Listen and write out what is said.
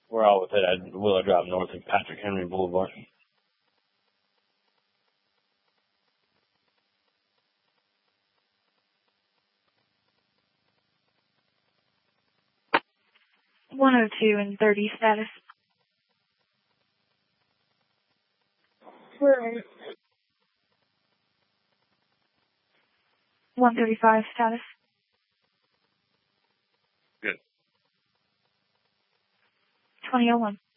We're all within at Willow Drop North of Patrick Henry Boulevard. .102 and 30 status. Where? 135 status. Good. 2001.